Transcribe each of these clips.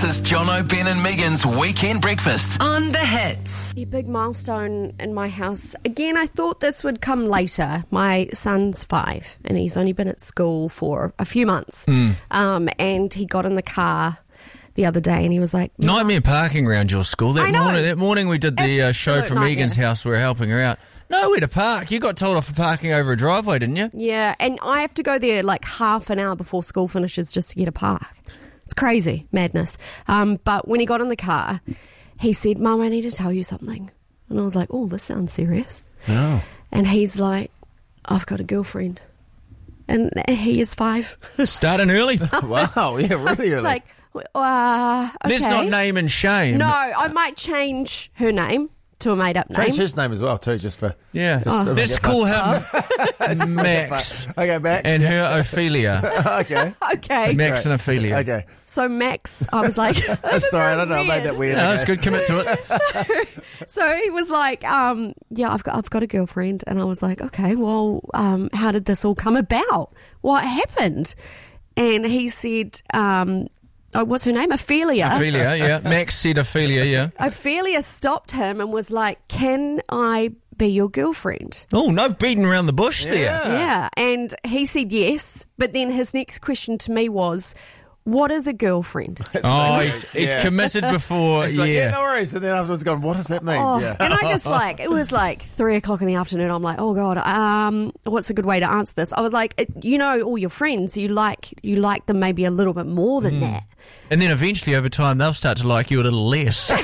This is Jono, Ben and Megan's Weekend Breakfast. On the Hits. A big milestone in my house. Again, I thought this would come later. My son's 5 and he's only been at school for a few months. And he got in the car the other day and he was like... Nightmare parking around your school. I know. That morning we did the show Absolute from nightmare. Megan's house. We were helping her out. Nowhere to park. You got told off for parking over a driveway, didn't you? Yeah, and I have to go there like half an hour before school finishes just to get a park. It's crazy, madness. But when he got in the car, he said, Mum, I need to tell you something. And I was like, oh, this sounds serious. Oh. And he's like, I've got a girlfriend. And he is 5. Starting early. Wow, yeah, really It's early. like, okay. Let's not name and shame. No, I might change her name to a made-up name. Change his name as well, too, just for... Yeah. Just to Let's make it call fun. him Max. Okay, Max. And her Ophelia. Okay. Okay. Max and Ophelia. Okay. So Max, I was like... Sorry, I don't know. I made that weird. No, Okay. it's good. Commit to it. So he was like, yeah, I've got a girlfriend. And I was like, okay, well, how did this all come about? What happened? And he said, what's her name? Ophelia. Ophelia, yeah. Max said Ophelia, yeah. Ophelia stopped him and was like, can I be your girlfriend? Oh, no beating around the bush there. Yeah. And he said yes. But then his next question to me was, what is a girlfriend? Oh, he's committed before, It's like, yeah, yeah. no worries. And then afterwards gone, what does that mean? Oh, Yeah. and I just like, it was like 3:00 in the afternoon. I'm like, oh God, what's a good way to answer this? I was like, you know, all your friends, you like them maybe a little bit more than that. And then eventually, over time, they'll start to like you a little less. It'd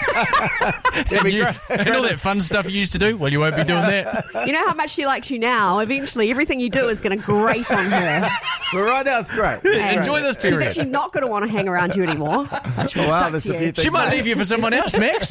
be great. And all that fun stuff you used to do, well, you won't be doing that. You know how much she likes you now? Eventually, everything you do is going to grate on her. But right now, it's great. And Enjoy this She's period. actually not going to want to hang around you anymore. But she'll Wow, suck there's to a few you. things. She might leave you for someone else, Max.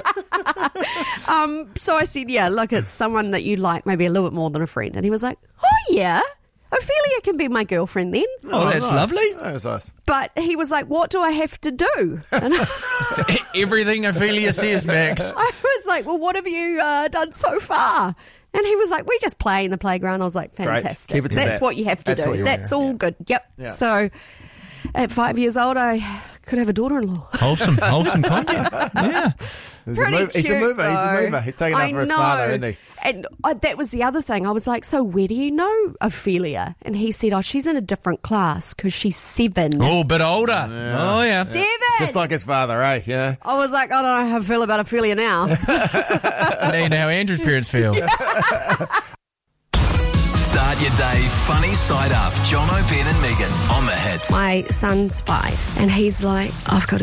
So I said, yeah, look, it's someone that you like maybe a little bit more than a friend. And he was like, oh, yeah, Ophelia can be my girlfriend then. Oh, that's nice. lovely. That was nice. But he was like, what do I have to do? And Everything Ophelia says, Max. I was like, well, what have you done so far? And he was like, we just play in the playground. I was like, fantastic. Keep it to That's that. what you have to That's what do. you That's want, all good. Yep. Yeah. So at 5 years old, I could have a daughter-in-law. Wholesome content. Yeah. He's Pretty a mover. He's a cute, mover. He's a though. mover. He's taking I up for his know. father, isn't he? And that was the other thing. I was like, so where do you know Ophelia? And he said, oh, she's in a different class because she's 7. Oh, a bit older. Oh, yeah. 7? Just like his father, eh? Yeah. I was like, I don't know how I feel about Ophelia now. Now you know how Andrew's parents feel. Start your day funny side up. Jono, Ben and Megan on the Hits. My son's 5 and he's like, I've got a